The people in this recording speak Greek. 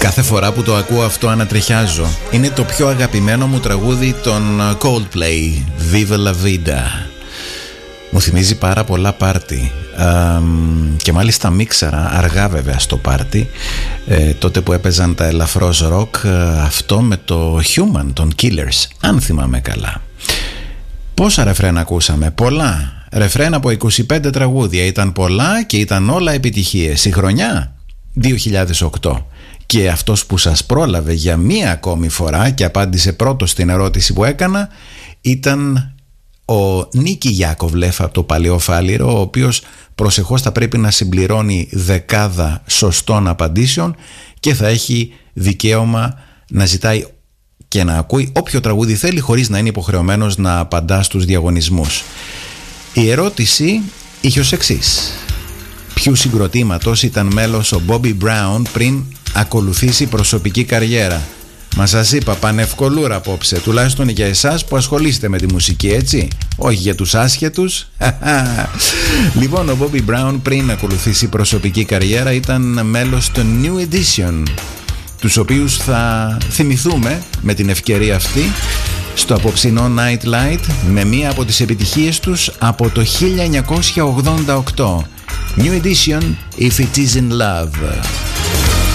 Κάθε φορά που το ακούω αυτό ανατριχιάζω. Είναι το πιο αγαπημένο μου τραγούδι των Coldplay, Viva La Vida. Μου θυμίζει πάρα πολλά πάρτι και μάλιστα μίξαρα αργά βέβαια στο πάρτι, τότε που έπαιζαν τα ελαφρώς ροκ, αυτό με το Human των Killers, αν θυμάμαι καλά. Πόσα ρεφρέν ακούσαμε? Πολλά. Ρεφρέν από 25 τραγούδια. Ήταν πολλά και ήταν όλα επιτυχίες. Η χρονιά 2008. Και αυτός που σας πρόλαβε για μία ακόμη φορά και απάντησε πρώτος στην ερώτηση που έκανα ήταν ο Νίκη Γιάκοβλεφ από το Παλαιό Φάληρο, ο οποίος προσεχώς θα πρέπει να συμπληρώνει 10 σωστών απαντήσεων και θα έχει δικαίωμα να ζητάει και να ακούει όποιο τραγούδι θέλει χωρίς να είναι υποχρεωμένος να απαντά στους διαγωνισμούς. Η ερώτηση είχε ως εξής: ποιου συγκροτήματος ήταν μέλος ο Bobby Brown πριν ακολουθήσει προσωπική καριέρα? Μα σας είπα, πανευκολούρα απόψε, τουλάχιστον για εσάς που ασχολείστε με τη μουσική, έτσι, όχι για τους άσχετους. Λοιπόν, ο Bobby Brown πριν ακολουθήσει προσωπική καριέρα ήταν μέλος των New Edition, τους οποίους θα θυμηθούμε με την ευκαιρία αυτή στο απόψινό Night Light με μία από τις επιτυχίες τους από το 1988, New Edition, If It Isn't Love.